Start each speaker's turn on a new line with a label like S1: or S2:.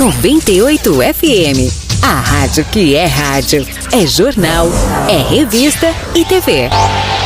S1: 98 FM. A rádio que é rádio. É jornal, é revista e TV.